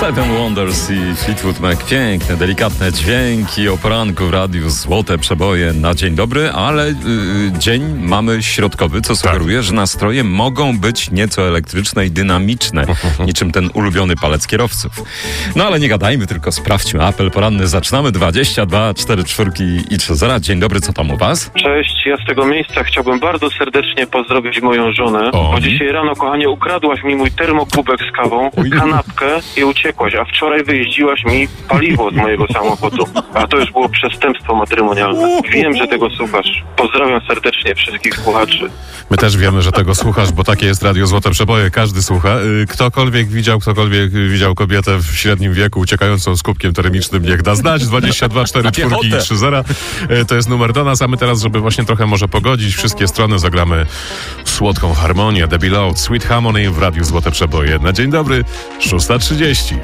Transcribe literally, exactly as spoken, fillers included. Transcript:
Seven Wonders i Fleetwood Mac. Piękne, delikatne dźwięki o poranku w radiu, złote przeboje na dzień dobry, ale yy, dzień mamy środkowy, co sugeruje, tak, że nastroje mogą być nieco elektryczne i dynamiczne, niczym ten ulubiony palec kierowców. No ale nie gadajmy, tylko sprawdźmy apel poranny. Zaczynamy. Dwadzieścia dwa cztery czwórki i trzy zera. Dzień dobry, co tam u was? Cześć, ja z tego miejsca chciałbym bardzo serdecznie pozdrowić moją żonę, o. bo dzisiaj rano, kochanie, ukradłaś mi mój termokubek z kawą, Oj. kanapkę i uciekłaś, a wczoraj wyjeździłaś mi paliwo z mojego samochodu. A to już było przestępstwo matrymonialne. Wiem, że tego słuchasz. Pozdrawiam serdecznie wszystkich słuchaczy. My też wiemy, że tego słuchasz, bo takie jest Radio Złote Przeboje. Każdy słucha. Ktokolwiek widział, ktokolwiek widział kobietę w średnim wieku uciekającą z kubkiem termicznym, niech da znać. dwadzieścia dwa cztery czwórki i trzy zera. To jest numer do nas, a my teraz, żeby właśnie trochę może pogodzić wszystkie strony, zagramy słodką harmonię. Debbie Load, Sweet Harmony w Radiu Złote Przeboje. Na dzień dobry, szósta trzydzieści.